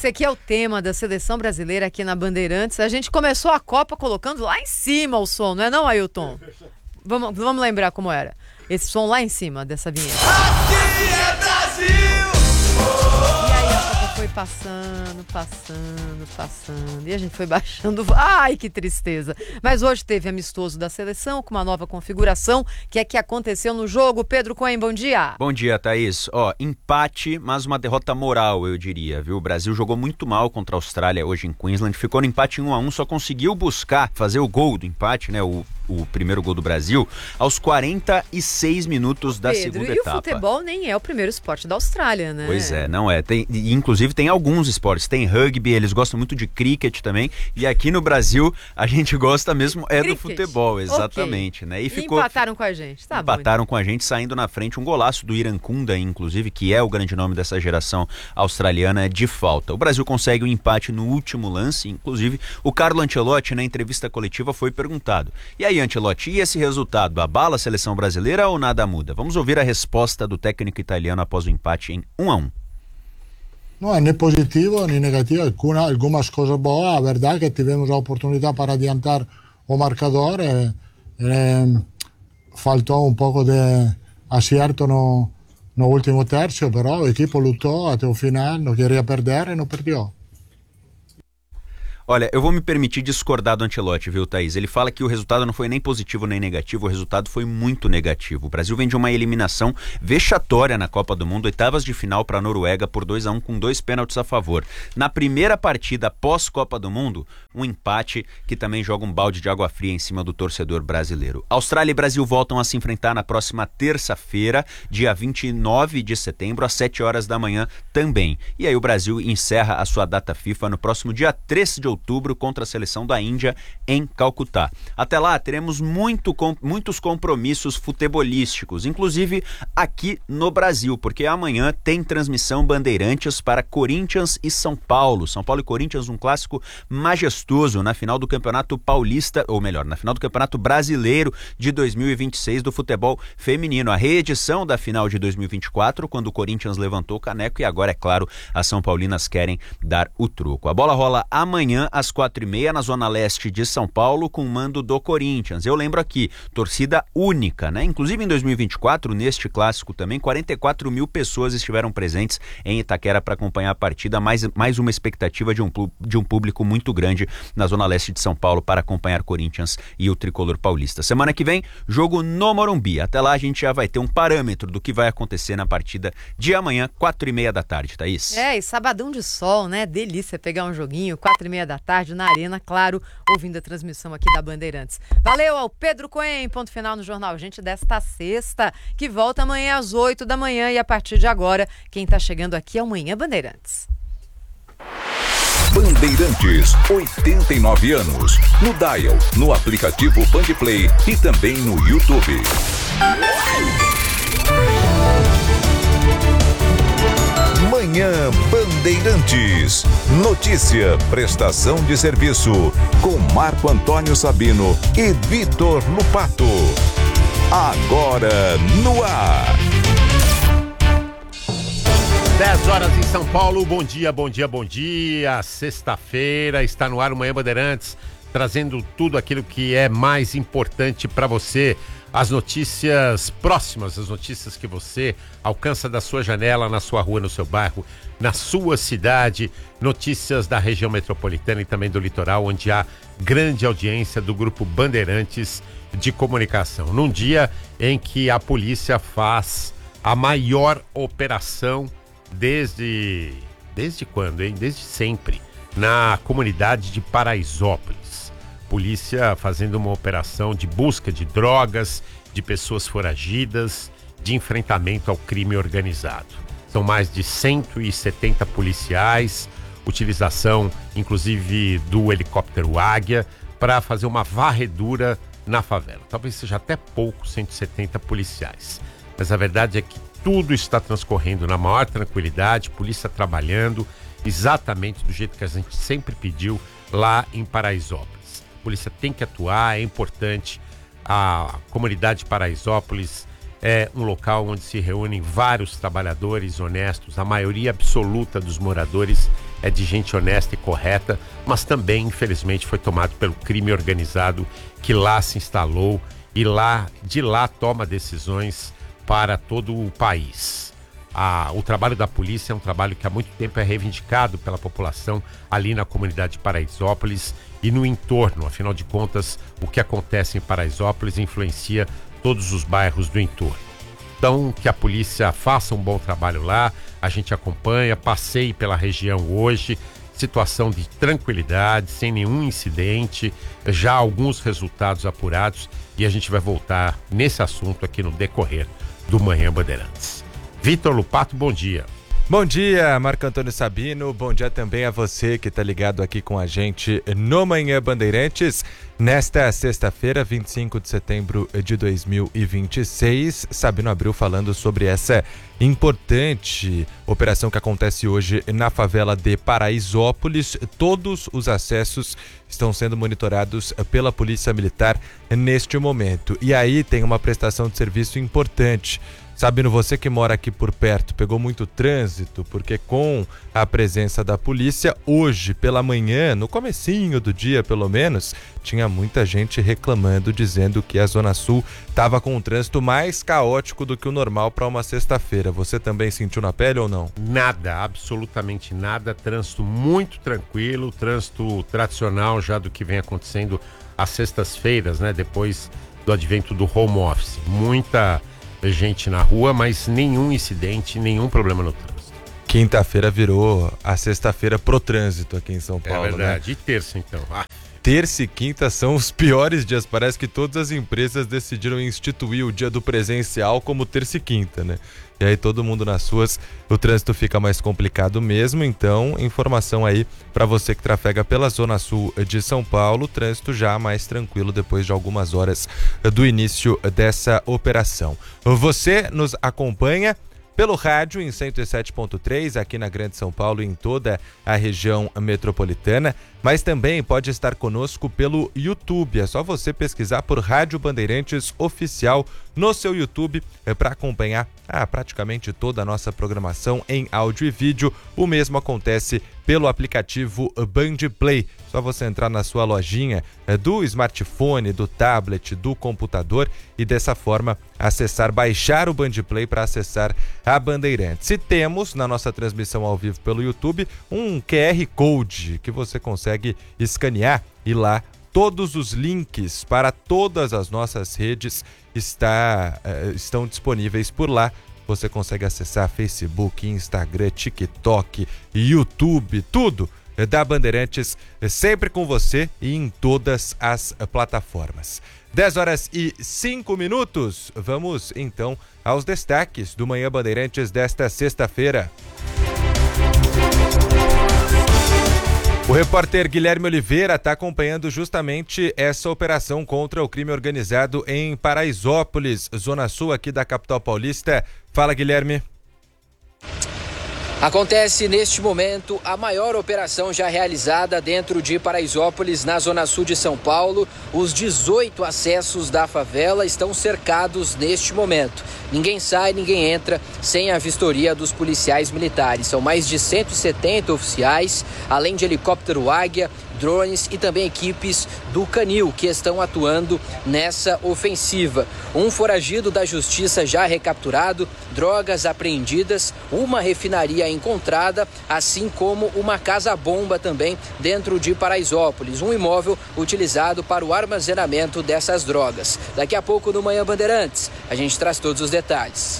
Esse aqui é o tema da seleção brasileira aqui na Bandeirantes. A gente começou a Copa colocando lá em cima o som, não é não, Ailton? Vamos lembrar como era. Esse som lá em cima dessa vinheta. Aqui é Brasil! E aí a Copa foi passando. E a gente foi baixando. Ai, que tristeza. Mas hoje teve amistoso da seleção com uma nova configuração, que é que aconteceu no jogo. Pedro Cohen, bom dia. Bom dia, Thaís. Empate, mas uma derrota moral, eu diria, viu? O Brasil jogou muito mal contra a Austrália hoje em Queensland, ficou no empate em 1-1, só conseguiu fazer o gol do empate, né? O primeiro gol do Brasil, aos 46 minutos da segunda etapa. E o futebol nem é o primeiro esporte da Austrália, né? Pois é, não é. Inclusive tem alguns esportes, tem rugby, eles gostam muito de cricket também, e aqui no Brasil a gente gosta mesmo do futebol, exatamente, né? E empataram com a gente, tá bom. Empataram com a gente, saindo na frente, um golaço do Irankunda, inclusive, que é o grande nome dessa geração australiana, de falta. O Brasil consegue um empate no último lance, inclusive o Carlo Ancelotti, na entrevista coletiva, foi perguntado: e aí, Ancelotti, e esse resultado abala a seleção brasileira ou nada muda? Vamos ouvir a resposta do técnico italiano após o empate em 1-1. No è né positivo né negativo, algumas coisas boas. A verdade é que tivemos a oportunidade para adiantar o marcador. Faltou um pouco de acerto no último terço, però o equipo lutou até o final, não queria perder e não perdeu. Olha, eu vou me permitir discordar do Ancelotti, viu, Thaís? Ele fala que o resultado não foi nem positivo nem negativo, o resultado foi muito negativo. O Brasil vem de uma eliminação vexatória na Copa do Mundo, oitavas de final para a Noruega por 2-1 com 2 pênaltis a favor. Na primeira partida pós-Copa do Mundo, um empate que também joga um balde de água fria em cima do torcedor brasileiro. Austrália e Brasil voltam a se enfrentar na próxima terça-feira, dia 29 de setembro, às 7 horas da manhã também. E aí o Brasil encerra a sua data FIFA no próximo dia 3 de outubro contra a seleção da Índia em Calcutá. Até lá teremos muitos compromissos futebolísticos, inclusive aqui no Brasil, porque amanhã tem transmissão Bandeirantes para Corinthians e São Paulo. São Paulo e Corinthians, um clássico majestoso na final do Campeonato Paulista, ou melhor, na final do Campeonato Brasileiro de 2026 do futebol feminino. A reedição da final de 2024, quando o Corinthians levantou o caneco, e agora, é claro, as São Paulinas querem dar o troco. A bola rola amanhã às 4h30 na Zona Leste de São Paulo, com o mando do Corinthians. Eu lembro aqui, torcida única, né? Inclusive em 2024, neste clássico também, 44 mil pessoas estiveram presentes em Itaquera para acompanhar a partida, mais uma expectativa de um público muito grande na Zona Leste de São Paulo para acompanhar Corinthians e o Tricolor Paulista. Semana que vem, jogo no Morumbi. Até lá a gente já vai ter um parâmetro do que vai acontecer na partida de amanhã, 4h30 da tarde, Thaís. E sabadão de sol, né? Delícia pegar um joguinho, 4h30 da tarde na Arena, claro, ouvindo a transmissão aqui da Bandeirantes. Valeu ao Pedro Cohen, ponto final no Jornal Gente desta sexta, que volta amanhã às 8 da manhã, e a partir de agora, quem tá chegando aqui é o Manhã Bandeirantes. Bandeirantes, 89 anos. No dial, no aplicativo Bandplay e também no YouTube. Manhã Bandeirantes. Notícia, prestação de serviço com Marco Antônio Sabino e Vitor Lupato. Agora no ar. 10 horas em São Paulo. Bom dia. Sexta-feira está no ar o Manhã Bandeirantes, trazendo tudo aquilo que é mais importante para você. As notícias próximas, as notícias que você alcança da sua janela, na sua rua, no seu bairro, na sua cidade, notícias da região metropolitana e também do litoral, onde há grande audiência do Grupo Bandeirantes de Comunicação. Num dia em que a polícia faz a maior operação desde quando, hein? Desde sempre, na comunidade de Paraisópolis. Polícia fazendo uma operação de busca de drogas, de pessoas foragidas, de enfrentamento ao crime organizado. São mais de 170 policiais, utilização inclusive do helicóptero Águia para fazer uma varredura na favela. Talvez seja até pouco, 170 policiais. Mas a verdade é que tudo está transcorrendo na maior tranquilidade, polícia trabalhando exatamente do jeito que a gente sempre pediu lá em Paraisópolis. A polícia tem que atuar, é importante. A comunidade de Paraisópolis é um local onde se reúnem vários trabalhadores honestos. A maioria absoluta dos moradores é de gente honesta e correta, mas também, infelizmente, foi tomado pelo crime organizado que lá se instalou e de lá toma decisões para todo o país. O trabalho da polícia é um trabalho que há muito tempo é reivindicado pela população ali na comunidade de Paraisópolis e no entorno. Afinal de contas, o que acontece em Paraisópolis influencia todos os bairros do entorno. Então, que a polícia faça um bom trabalho lá, a gente acompanha, passei pela região hoje, situação de tranquilidade, sem nenhum incidente, já alguns resultados apurados e a gente vai voltar nesse assunto aqui no decorrer do Manhã Bandeirantes. Vitor Lupato, bom dia. Bom dia, Marco Antônio Sabino, bom dia também a você que está ligado aqui com a gente no Manhã Bandeirantes. Nesta sexta-feira, 25 de setembro de 2026, Sabino abriu falando sobre essa importante operação que acontece hoje na favela de Paraisópolis. Todos os acessos estão sendo monitorados pela Polícia Militar neste momento. E aí tem uma prestação de serviço importante. Sabino, você que mora aqui por perto, pegou muito trânsito, porque com a presença da polícia, hoje pela manhã, no comecinho do dia pelo menos, tinha muita gente reclamando, dizendo que a Zona Sul estava com um trânsito mais caótico do que o normal para uma sexta-feira. Você também sentiu na pele ou não? Nada, absolutamente nada, trânsito muito tranquilo, trânsito tradicional já do que vem acontecendo às sextas-feiras, né, depois do advento do home office. Muita gente na rua, mas nenhum incidente, nenhum problema no trânsito. Quinta-feira virou a sexta-feira pro trânsito aqui em São Paulo, é verdade, né? E terça então? Terça e quinta são os piores dias, parece que todas as empresas decidiram instituir o dia do presencial como terça e quinta, né? E aí todo mundo nas ruas, o trânsito fica mais complicado mesmo, então informação aí para você que trafega pela Zona Sul de São Paulo, trânsito já mais tranquilo depois de algumas horas do início dessa operação. Você nos acompanha pelo rádio em 107.3 aqui na Grande São Paulo e em toda a região metropolitana, mas também pode estar conosco pelo YouTube. É só você pesquisar por Rádio Bandeirantes Oficial no seu YouTube para acompanhar praticamente toda a nossa programação em áudio e vídeo. O mesmo acontece pelo aplicativo Band Play. Só você entrar na sua lojinha do smartphone, do tablet, do computador e dessa forma baixar o Band Play para acessar a Bandeirantes. E temos na nossa transmissão ao vivo pelo YouTube um QR Code que você consegue escanear e lá todos os links para todas as nossas redes estão disponíveis por lá. Você consegue acessar Facebook, Instagram, TikTok, YouTube, tudo da Bandeirantes, sempre com você e em todas as plataformas. 10h05. Vamos então aos destaques do Manhã Bandeirantes desta sexta-feira. O repórter Guilherme Oliveira está acompanhando justamente essa operação contra o crime organizado em Paraisópolis, Zona Sul aqui da capital paulista. Fala, Guilherme. Acontece neste momento a maior operação já realizada dentro de Paraisópolis, na Zona Sul de São Paulo. Os 18 acessos da favela estão cercados neste momento. Ninguém sai, ninguém entra sem a vistoria dos policiais militares. São mais de 170 oficiais, além de helicóptero Águia, drones e também equipes do Canil que estão atuando nessa ofensiva. Um foragido da justiça já recapturado, drogas apreendidas, uma refinaria encontrada, assim como uma casa-bomba também dentro de Paraisópolis, um imóvel utilizado para o armazenamento dessas drogas. Daqui a pouco no Manhã Bandeirantes, a gente traz todos os detalhes.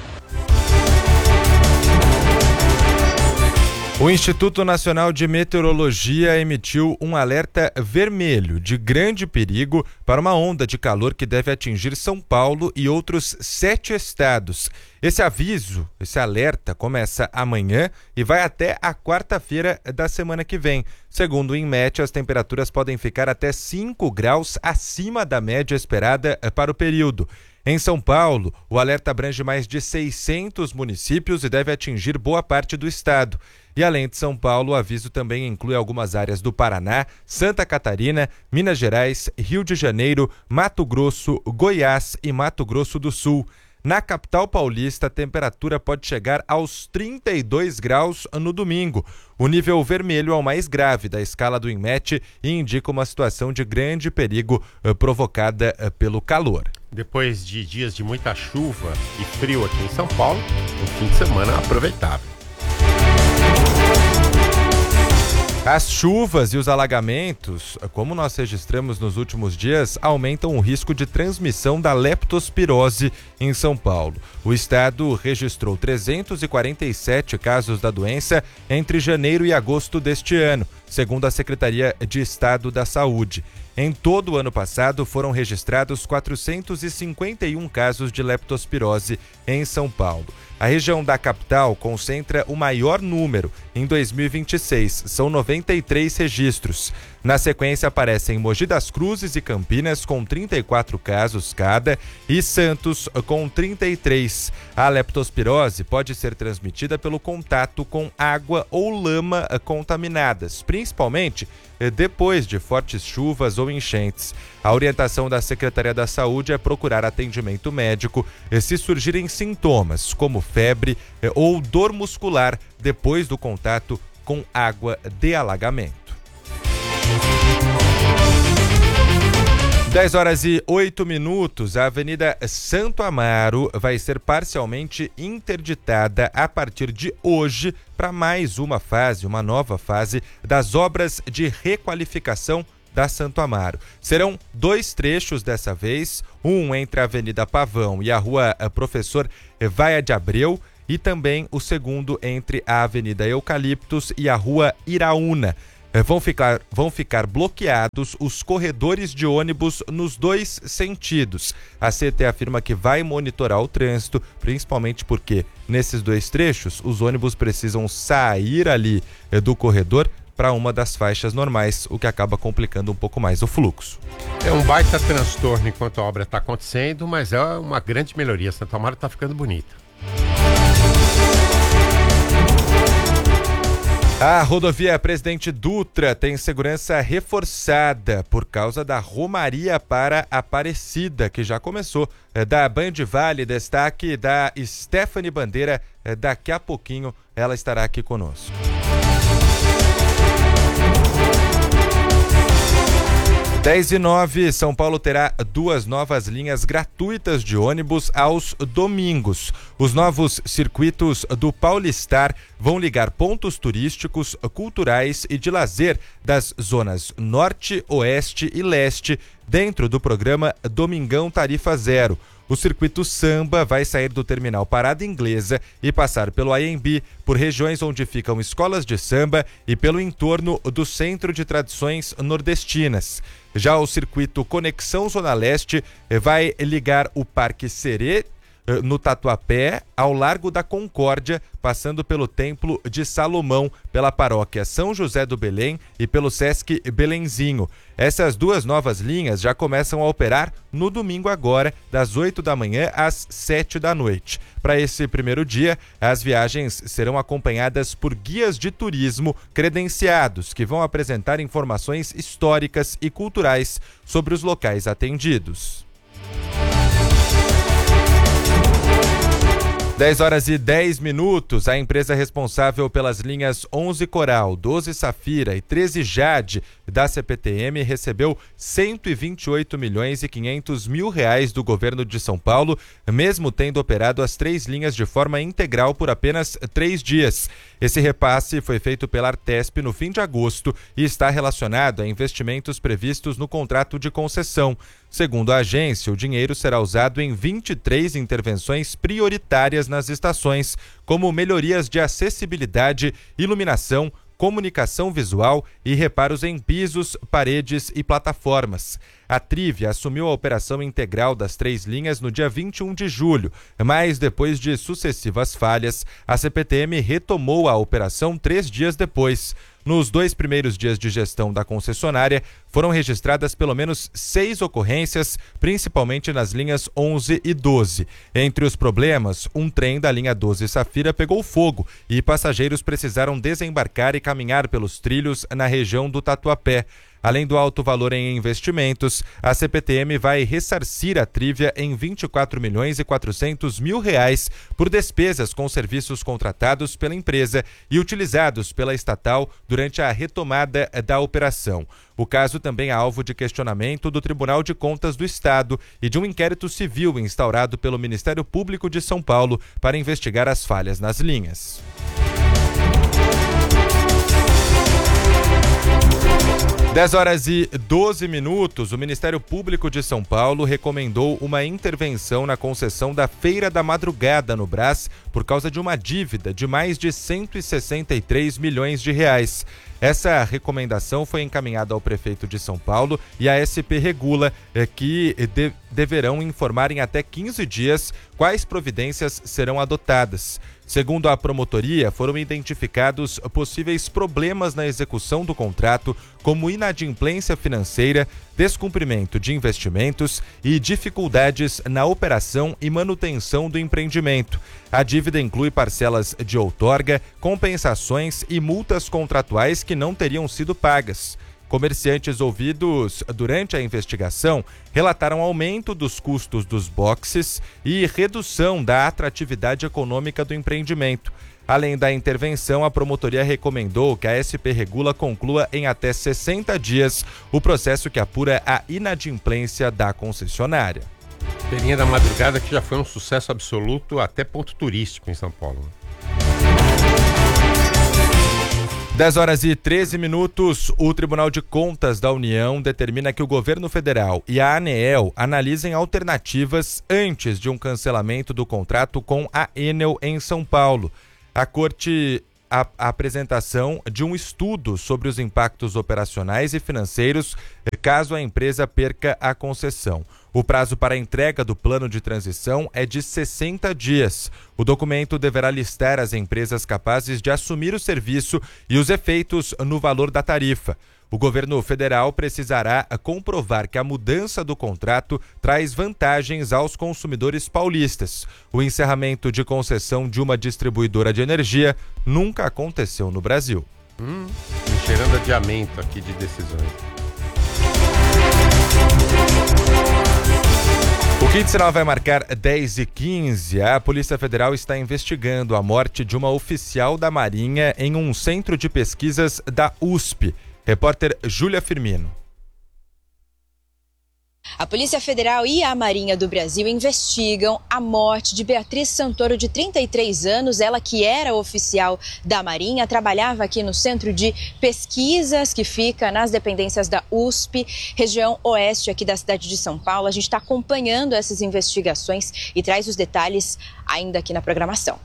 O Instituto Nacional de Meteorologia emitiu um alerta vermelho de grande perigo para uma onda de calor que deve atingir São Paulo e outros 7 estados. Esse alerta começa amanhã e vai até a quarta-feira da semana que vem. Segundo o INMET, as temperaturas podem ficar até 5 graus acima da média esperada para o período. Em São Paulo, o alerta abrange mais de 600 municípios e deve atingir boa parte do estado. E além de São Paulo, o aviso também inclui algumas áreas do Paraná, Santa Catarina, Minas Gerais, Rio de Janeiro, Mato Grosso, Goiás e Mato Grosso do Sul. Na capital paulista, a temperatura pode chegar aos 32 graus no domingo. O nível vermelho é o mais grave da escala do INMET e indica uma situação de grande perigo provocada pelo calor. Depois de dias de muita chuva e frio aqui em São Paulo, um fim de semana aproveitável. As chuvas e os alagamentos, como nós registramos nos últimos dias, aumentam o risco de transmissão da leptospirose em São Paulo. O estado registrou 347 casos da doença entre janeiro e agosto deste ano, segundo a Secretaria de Estado da Saúde. Em todo o ano passado, foram registrados 451 casos de leptospirose em São Paulo. A região da capital concentra o maior número em 2026, são 93 registros. Na sequência aparecem Mogi das Cruzes e Campinas com 34 casos cada e Santos com 33. A leptospirose pode ser transmitida pelo contato com água ou lama contaminadas, principalmente depois de fortes chuvas ou enchentes. A orientação da Secretaria da Saúde é procurar atendimento médico se surgirem sintomas como febre ou dor muscular depois do contato com água de alagamento. 10h08, a Avenida Santo Amaro vai ser parcialmente interditada a partir de hoje para mais uma nova fase das obras de requalificação da Santo Amaro. Serão 2 trechos dessa vez, um entre a Avenida Pavão e a Rua Professor Vaia de Abreu e também o segundo entre a Avenida Eucaliptos e a Rua Iraúna. Vão ficar bloqueados os corredores de ônibus nos 2 sentidos. A CT afirma que vai monitorar o trânsito, principalmente porque nesses 2 trechos os ônibus precisam sair ali do corredor para uma das faixas normais, o que acaba complicando um pouco mais o fluxo. É um baita transtorno enquanto a obra está acontecendo, mas é uma grande melhoria. Santo Amaro está ficando bonita. A rodovia Presidente Dutra tem segurança reforçada por causa da Romaria para Aparecida, que já começou. Da Band Vale, destaque da Stephanie Bandeira. Daqui a pouquinho ela estará aqui conosco. 10h09, São Paulo terá 2 novas linhas gratuitas de ônibus aos domingos. Os novos circuitos do Paulistar vão ligar pontos turísticos, culturais e de lazer das zonas Norte, Oeste e Leste dentro do programa Domingão Tarifa Zero. O circuito Samba vai sair do terminal Parada Inglesa e passar pelo AMB, por regiões onde ficam escolas de samba e pelo entorno do Centro de Tradições Nordestinas. Já o circuito Conexão Zona Leste vai ligar o Parque Serê, no Tatuapé, ao Largo da Concórdia, passando pelo Templo de Salomão, pela Paróquia São José do Belém e pelo Sesc Belenzinho. Essas 2 novas linhas já começam a operar no domingo agora, das 8 da manhã às 7 da noite. Para esse primeiro dia, as viagens serão acompanhadas por guias de turismo credenciados, que vão apresentar informações históricas e culturais sobre os locais atendidos. 10h10, a empresa responsável pelas linhas 11 Coral, 12 Safira e 13 Jade da CPTM recebeu R$128.500.000 do governo de São Paulo, mesmo tendo operado as 3 linhas de forma integral por apenas 3 dias. Esse repasse foi feito pela Artesp no fim de agosto e está relacionado a investimentos previstos no contrato de concessão. Segundo a agência, o dinheiro será usado em 23 intervenções prioritárias nas estações, como melhorias de acessibilidade, iluminação, comunicação visual e reparos em pisos, paredes e plataformas. A Trivia assumiu a operação integral das 3 linhas no dia 21 de julho, mas depois de sucessivas falhas, a CPTM retomou a operação 3 dias depois. Nos 2 primeiros dias de gestão da concessionária, foram registradas pelo menos 6 ocorrências, principalmente nas linhas 11 e 12. Entre os problemas, um trem da linha 12 Safira pegou fogo e passageiros precisaram desembarcar e caminhar pelos trilhos na região do Tatuapé. Além do alto valor em investimentos, a CPTM vai ressarcir a Trívia em R$24.400.000 por despesas com serviços contratados pela empresa e utilizados pela estatal durante a retomada da operação. O caso também é alvo de questionamento do Tribunal de Contas do Estado e de um inquérito civil instaurado pelo Ministério Público de São Paulo para investigar as falhas nas linhas. 10h12, o Ministério Público de São Paulo recomendou uma intervenção na concessão da Feira da Madrugada no Brás por causa de uma dívida de mais de R$163 milhões. Essa recomendação foi encaminhada ao prefeito de São Paulo e à SP Regula, que deverão informar em até 15 dias quais providências serão adotadas. Segundo a promotoria, foram identificados possíveis problemas na execução do contrato, como inadimplência financeira, descumprimento de investimentos e dificuldades na operação e manutenção do empreendimento. A dívida inclui parcelas de outorga, compensações e multas contratuais que não teriam sido pagas. Comerciantes ouvidos durante a investigação relataram aumento dos custos dos boxes e redução da atratividade econômica do empreendimento. Além da intervenção, a promotoria recomendou que a SP Regula conclua em até 60 dias o processo que apura a inadimplência da concessionária. Feirinha da Madrugada que já foi um sucesso absoluto, até ponto turístico em São Paulo. 10h13, o Tribunal de Contas da União determina que o governo federal e a ANEEL analisem alternativas antes de um cancelamento do contrato com a Enel em São Paulo. A Corte a apresentação de um estudo sobre os impactos operacionais e financeiros caso a empresa perca a concessão. O prazo para a entrega do plano de transição é de 60 dias. O documento deverá listar as empresas capazes de assumir o serviço e os efeitos no valor da tarifa. O governo federal precisará comprovar que a mudança do contrato traz vantagens aos consumidores paulistas. O encerramento de concessão de uma distribuidora de energia nunca aconteceu no Brasil. Cheirando adiamento aqui de decisões. O Kit Sinal vai marcar 10h15. A Polícia Federal está investigando a morte de uma oficial da Marinha em um centro de pesquisas da USP. Repórter Júlia Firmino. A Polícia Federal e a Marinha do Brasil investigam a morte de Beatriz Santoro, de 33 anos. Ela que era oficial da Marinha, trabalhava aqui no Centro de Pesquisas, que fica nas dependências da USP, região oeste aqui da cidade de São Paulo. A gente está acompanhando essas investigações e traz os detalhes ainda aqui na programação.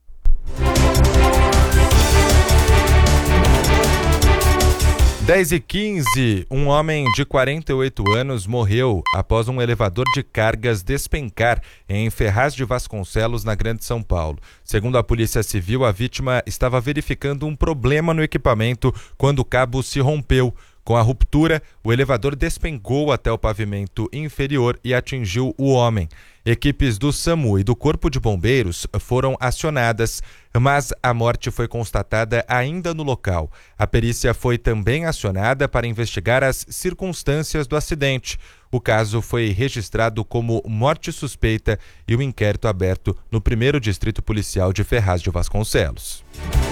10h15, um homem de 48 anos morreu após um elevador de cargas despencar em Ferraz de Vasconcelos, na Grande São Paulo. Segundo a Polícia Civil, a vítima estava verificando um problema no equipamento quando o cabo se rompeu. Com a ruptura, o elevador despencou até o pavimento inferior e atingiu o homem. Equipes do SAMU e do Corpo de Bombeiros foram acionadas, mas a morte foi constatada ainda no local. A perícia foi também acionada para investigar as circunstâncias do acidente. O caso foi registrado como morte suspeita e o inquérito aberto no 1º Distrito Policial de Ferraz de Vasconcelos.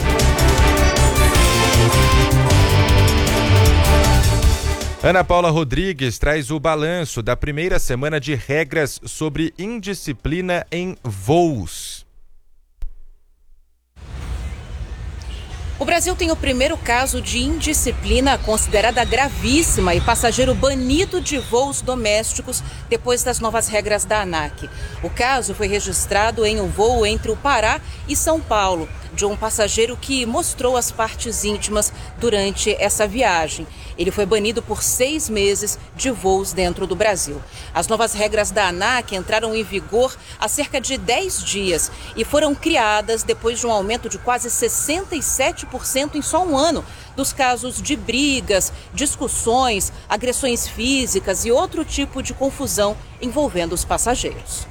Ana Paula Rodrigues traz o balanço da primeira semana de regras sobre indisciplina em voos. O Brasil tem o primeiro caso de indisciplina considerada gravíssima e passageiro banido de voos domésticos depois das novas regras da ANAC. O caso foi registrado em um voo entre o Pará e São Paulo. de um passageiro que mostrou as partes íntimas durante essa viagem. Ele foi banido por 6 meses de voos dentro do Brasil. As novas regras da ANAC entraram em vigor há cerca de 10 dias e foram criadas depois de um aumento de quase 67% em só um ano dos casos de brigas, discussões, agressões físicas e outro tipo de confusão envolvendo os passageiros.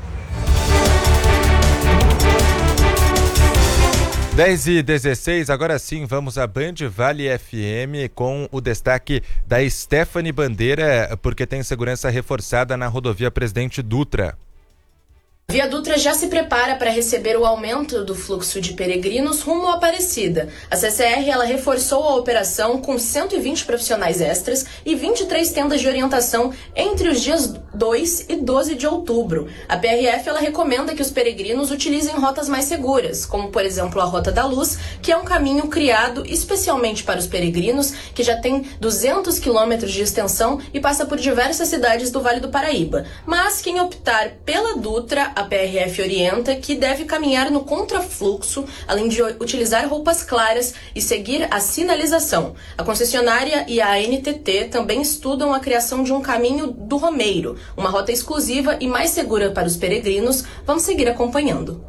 10h16, agora sim vamos a Band Vale FM com o destaque da Stephanie Bandeira, porque tem segurança reforçada na rodovia Presidente Dutra. A Via Dutra já se prepara para receber o aumento do fluxo de peregrinos rumo à Aparecida. A CCR ela reforçou a operação com 120 profissionais extras e 23 tendas de orientação entre os dias 2 e 12 de outubro. A PRF ela recomenda que os peregrinos utilizem rotas mais seguras, como por exemplo a Rota da Luz, que é um caminho criado especialmente para os peregrinos, que já tem 200 quilômetros de extensão e passa por diversas cidades do Vale do Paraíba. Mas quem optar pela Dutra, a PRF orienta que deve caminhar no contrafluxo, além de utilizar roupas claras e seguir a sinalização. A concessionária e a ANTT também estudam a criação de um caminho do Romeiro, uma rota exclusiva e mais segura para os peregrinos. Vamos seguir acompanhando.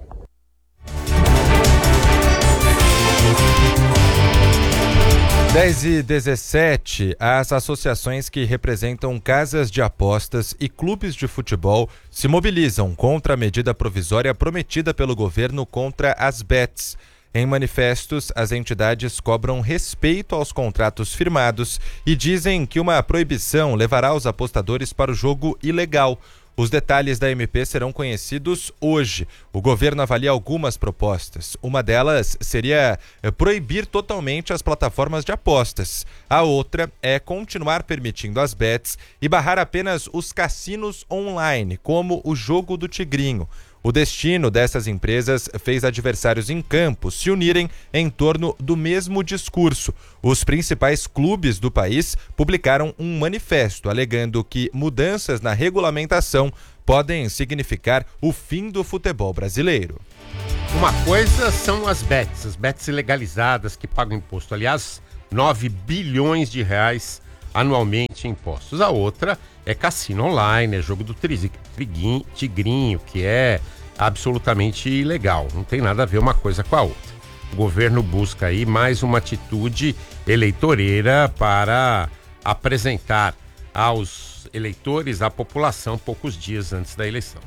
Dez e 17, as associações que representam casas de apostas e clubes de futebol se mobilizam contra a medida provisória prometida pelo governo contra as bets. Em manifestos, as entidades cobram respeito aos contratos firmados e dizem que uma proibição levará os apostadores para o jogo ilegal. Os detalhes da MP serão conhecidos hoje. O governo avalia algumas propostas. Uma delas seria proibir totalmente as plataformas de apostas. A outra é continuar permitindo as bets e barrar apenas os cassinos online, como o Jogo do Tigrinho. O destino dessas empresas fez adversários em campo se unirem em torno do mesmo discurso. Os principais clubes do país publicaram um manifesto alegando que mudanças na regulamentação podem significar o fim do futebol brasileiro. Uma coisa são as bets ilegalizadas que pagam imposto. Aliás, 9 bilhões de reais anualmente em impostos. A outra é cassino online, é jogo do tigrinho, que é absolutamente ilegal. Não tem nada a ver uma coisa com a outra. O governo busca aí mais uma atitude eleitoreira para apresentar aos eleitores, à população, poucos dias antes da eleição.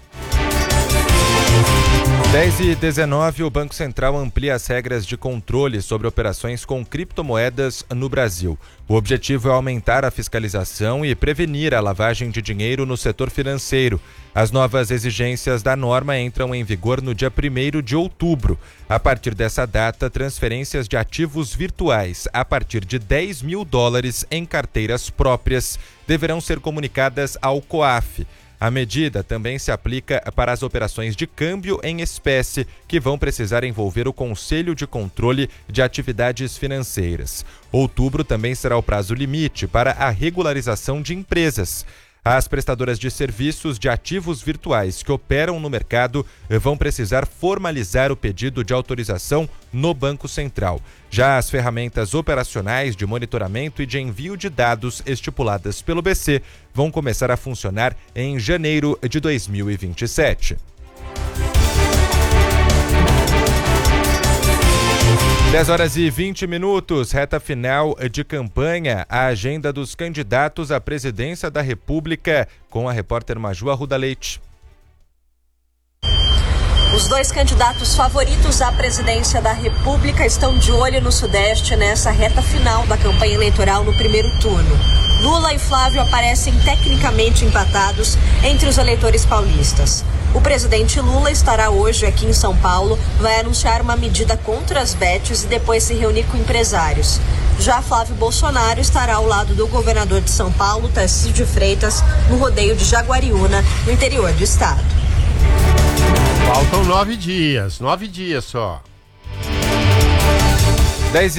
10h19, o Banco Central amplia as regras de controle sobre operações com criptomoedas no Brasil. O objetivo é aumentar a fiscalização e prevenir a lavagem de dinheiro no setor financeiro. As novas exigências da norma entram em vigor no dia 1º de outubro. A partir dessa data, transferências de ativos virtuais a partir de $10 mil em carteiras próprias deverão ser comunicadas ao COAF. A medida também se aplica para as operações de câmbio em espécie, que vão precisar envolver o Conselho de Controle de Atividades Financeiras. Outubro também será o prazo limite para a regularização de empresas. As prestadoras de serviços de ativos virtuais que operam no mercado vão precisar formalizar o pedido de autorização no Banco Central. Já as ferramentas operacionais de monitoramento e de envio de dados estipuladas pelo BC vão começar a funcionar em janeiro de 2027. 10h20, reta final de campanha, a agenda dos candidatos à presidência da República, com a repórter Maju Arruda Leite. Os dois candidatos favoritos à presidência da República estão de olho no Sudeste nessa reta final da campanha eleitoral no primeiro turno. Lula e Flávio aparecem tecnicamente empatados entre os eleitores paulistas. O presidente Lula estará hoje aqui em São Paulo, vai anunciar uma medida contra as bets e depois se reunir com empresários. Já Flávio Bolsonaro estará ao lado do governador de São Paulo, Tarcísio de Freitas, no rodeio de Jaguariúna, no interior do estado. Faltam 9 dias só.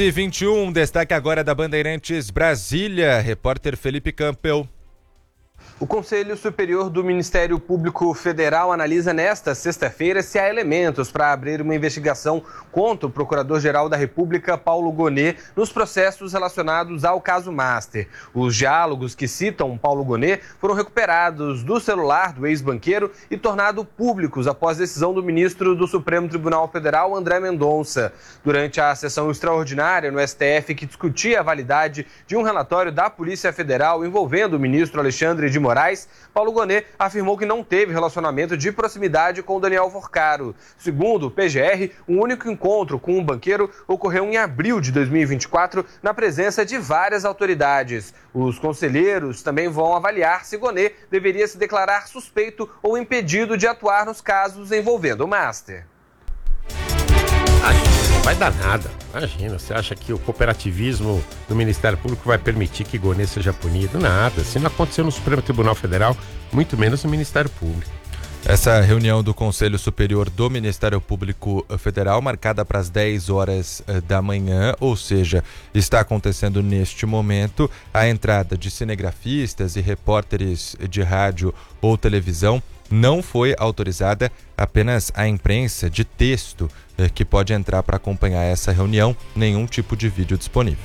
10h21, destaque agora da Bandeirantes Brasília, repórter Felipe Campbell. O Conselho Superior do Ministério Público Federal analisa nesta sexta-feira se há elementos para abrir uma investigação contra o Procurador-Geral da República, Paulo Gonet, nos processos relacionados ao caso Master. Os diálogos que citam Paulo Gonet foram recuperados do celular do ex-banqueiro e tornados públicos após decisão do ministro do Supremo Tribunal Federal, André Mendonça. Durante a sessão extraordinária no STF que discutia a validade de um relatório da Polícia Federal envolvendo o ministro Alexandre de Moraes, Paulo Gonet afirmou que não teve relacionamento de proximidade com Daniel Forcaro. Segundo o PGR, o único encontro com o banqueiro ocorreu em abril de 2024, na presença de várias autoridades. Os conselheiros também vão avaliar se Gonet deveria se declarar suspeito ou impedido de atuar nos casos envolvendo o Master. Não vai dar nada. Imagina, você acha que o cooperativismo do Ministério Público vai permitir que Gonet seja punido? Nada. Se não aconteceu no Supremo Tribunal Federal, muito menos no Ministério Público. Essa reunião do Conselho Superior do Ministério Público Federal, marcada para as 10 horas da manhã, ou seja, está acontecendo neste momento. A entrada de cinegrafistas e repórteres de rádio ou televisão não foi autorizada, apenas a imprensa de texto que pode entrar para acompanhar essa reunião, nenhum tipo de vídeo disponível.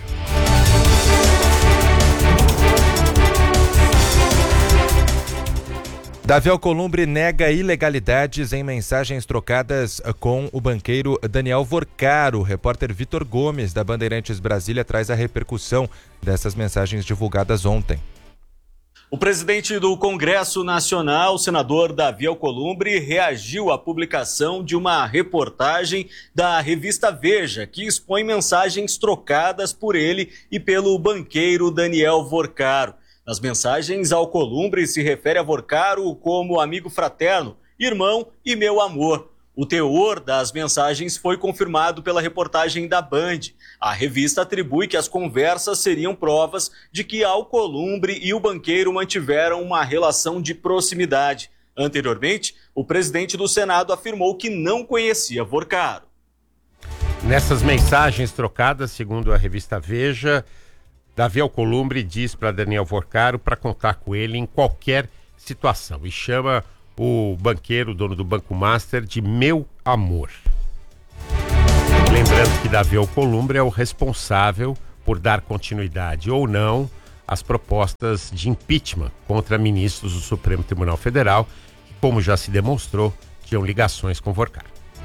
Davi Alcolumbre nega ilegalidades em mensagens trocadas com o banqueiro Daniel Forcaro. O repórter Vitor Gomes, da Bandeirantes Brasília, traz a repercussão dessas mensagens divulgadas ontem. O presidente do Congresso Nacional, o senador Davi Alcolumbre, reagiu à publicação de uma reportagem da revista Veja, que expõe mensagens trocadas por ele e pelo banqueiro Daniel Forcaro. Nas mensagens, Alcolumbre se refere a Forcaro como amigo fraterno, irmão e meu amor. O teor das mensagens foi confirmado pela reportagem da Band. A revista atribui que as conversas seriam provas de que Alcolumbre e o banqueiro mantiveram uma relação de proximidade. Anteriormente, o presidente do Senado afirmou que não conhecia Forcaro. Nessas mensagens trocadas, segundo a revista Veja, Davi Alcolumbre diz para Daniel Forcaro para contar com ele em qualquer situação e chama o banqueiro, dono do Banco Master, de meu amor. Lembrando que Davi Alcolumbre é o responsável por dar continuidade ou não às propostas de impeachment contra ministros do Supremo Tribunal Federal, que, como já se demonstrou, tinham ligações com Forcaro.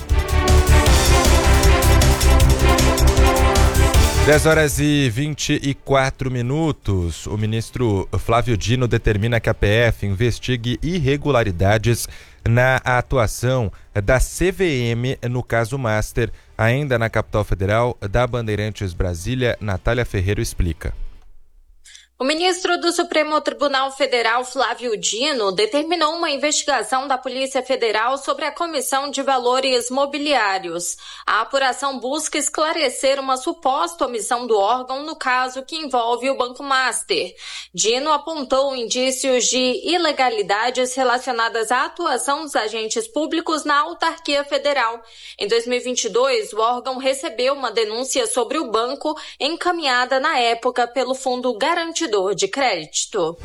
10 horas e 24 minutos. O ministro Flávio Dino determina que a PF investigue irregularidades na atuação da CVM no caso Master. Ainda na capital federal, da Bandeirantes Brasília, Natália Ferreira explica. O ministro do Supremo Tribunal Federal, Flávio Dino, determinou uma investigação da Polícia Federal sobre a Comissão de Valores Mobiliários. A apuração busca esclarecer uma suposta omissão do órgão no caso que envolve o Banco Master. Dino apontou indícios de ilegalidades relacionadas à atuação dos agentes públicos na autarquia federal. Em 2022, o órgão recebeu uma denúncia sobre o banco encaminhada na época pelo Fundo Garantidor de Crédito.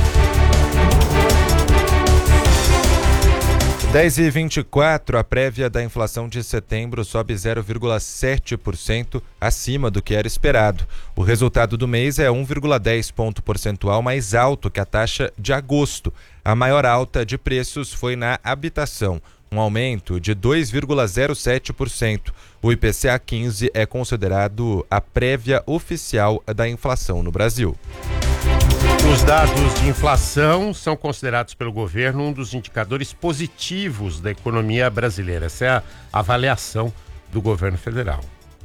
10h24, a prévia da inflação de setembro sobe 0,7% acima do que era esperado. O resultado do mês é 1,10 ponto percentual mais alto que a taxa de agosto. A maior alta de preços foi na habitação, um aumento de 2,07%. O IPCA 15 é considerado a prévia oficial da inflação no Brasil. Os dados de inflação são considerados pelo governo um dos indicadores positivos da economia brasileira. Essa é a avaliação do governo federal.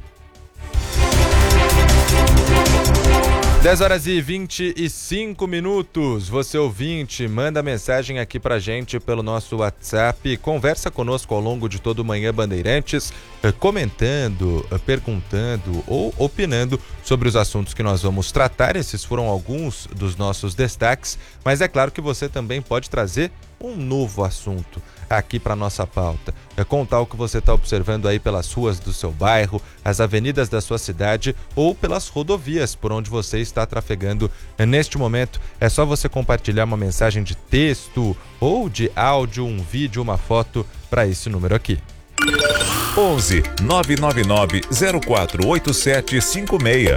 10 horas e 25 minutos. Você ouvinte, manda mensagem aqui pra gente pelo nosso WhatsApp. Conversa conosco ao longo de todo o Manhã Bandeirantes, comentando, perguntando ou opinando sobre os assuntos que nós vamos tratar. Esses foram alguns dos nossos destaques, mas é claro que você também pode trazer um novo assunto aqui para nossa pauta. Contar o que você está observando aí pelas ruas do seu bairro, as avenidas da sua cidade ou pelas rodovias por onde você está trafegando neste momento. É só você compartilhar uma mensagem de texto ou de áudio, um vídeo, uma foto para esse número aqui. 11 999 048756.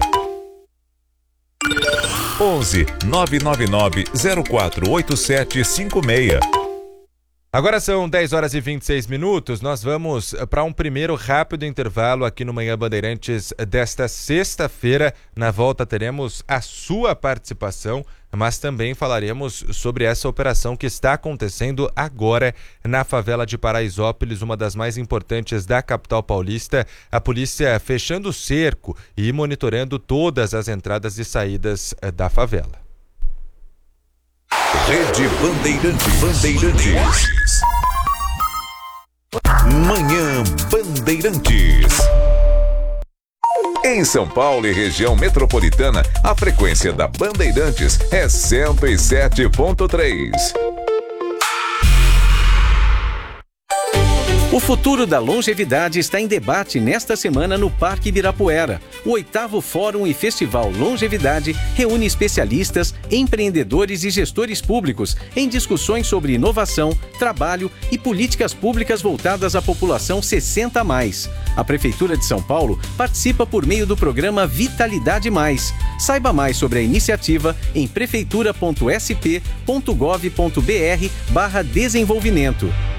11 999 048756. Agora são 10 horas e 26 minutos, nós vamos para um primeiro rápido intervalo aqui no Manhã Bandeirantes desta sexta-feira. Na volta teremos a sua participação, mas também falaremos sobre essa operação que está acontecendo agora na favela de Paraisópolis, uma das mais importantes da capital paulista. A polícia fechando o cerco e monitorando todas as entradas e saídas da favela. Rede Bandeirantes. Manhã Bandeirantes. Em São Paulo e região metropolitana, a frequência da Bandeirantes é 107.3. O futuro da longevidade está em debate nesta semana no Parque Ibirapuera. O 8º Fórum e Festival Longevidade reúne especialistas, empreendedores e gestores públicos em discussões sobre inovação, trabalho e políticas públicas voltadas à população 60+. A Prefeitura de São Paulo participa por meio do programa Vitalidade Mais. Saiba mais sobre a iniciativa em prefeitura.sp.gov.br/desenvolvimento.